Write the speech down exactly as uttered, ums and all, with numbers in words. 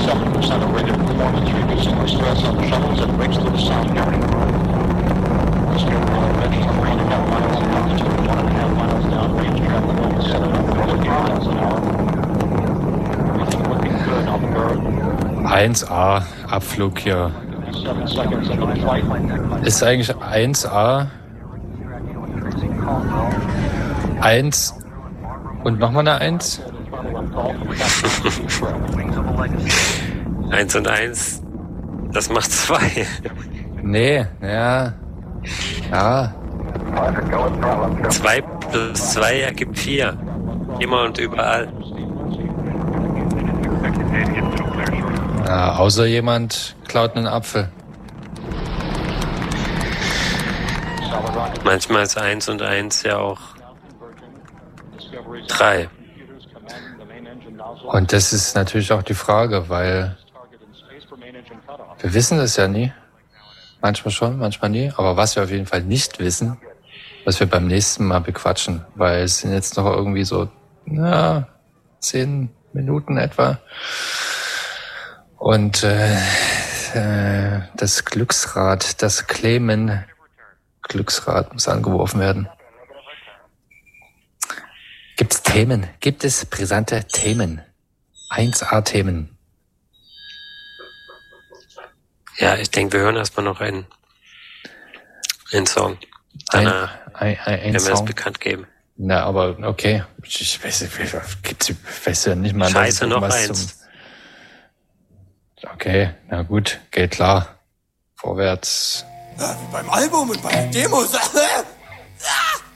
seventy percent of rated performance, reducing the stress on the shuttles and brakes to the sound carrying. Discovery ready for one and a half miles in altitude, one and a half miles down range, traveling over seven hundred fifty miles an hour. Everything looking good on the bird. eins A, Abflug hier. Seven seconds into the flight. Ist eigentlich eins A eins und nochmal eine eins? eins und eins, das macht zwei. Nee, ja. Ja. zwei plus zwei ergibt vier. Immer und überall. Ja, außer jemand klaut einen Apfel. Manchmal ist eins und eins ja auch drei. Und das ist natürlich auch die Frage, weil wir wissen es ja nie. Manchmal schon, manchmal nie. Aber was wir auf jeden Fall nicht wissen, was wir beim nächsten Mal bequatschen, weil es sind jetzt noch irgendwie so, na, zehn Minuten etwa. Und äh, äh, das Glücksrad, das Claimen Glücksrad muss angeworfen werden. Gibt es Themen? Gibt es brisante Themen? eins A-Themen. Ja, ich denke, wir hören erstmal noch einen, einen Song. Danach ein, ein, ein, ein werden wir es Song. bekannt geben. Na, aber okay. Ich weiß, ich weiß, ich weiß ja nicht mal. Scheiße, noch was eins. Zum... Okay, na gut, geht klar. Vorwärts. Ja, wie beim Album und bei den Demos.